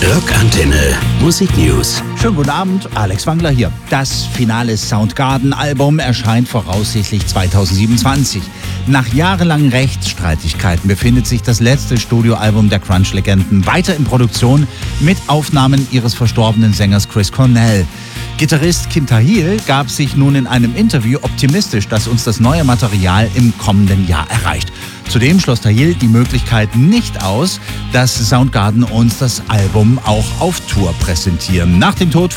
Rockantenne Musik News. Schönen guten Abend, Alex Wangler hier. Das finale Soundgarden-Album erscheint voraussichtlich 2027. Nach jahrelangen Rechtsstreitigkeiten befindet sich das letzte Studioalbum der Grunge-Legenden weiter in Produktion mit Aufnahmen ihres verstorbenen Sängers Chris Cornell. Gitarrist Kim Thayil gab sich nun in einem Interview optimistisch, dass uns das neue Material im kommenden Jahr erreicht. Zudem schloss Thayil die Möglichkeit nicht aus, dass Soundgarden uns das Album auch auf Tour präsentieren. Nach dem Tod